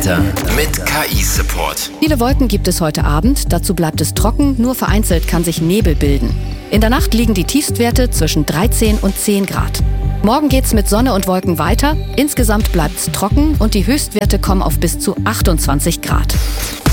Mit KI-Support. Viele Wolken gibt es heute Abend, dazu bleibt es trocken, nur vereinzelt kann sich Nebel bilden. In der Nacht liegen die Tiefstwerte zwischen 13 und 10 Grad. Morgen geht's mit Sonne und Wolken weiter, insgesamt bleibt's trocken und die Höchstwerte kommen auf bis zu 28 Grad.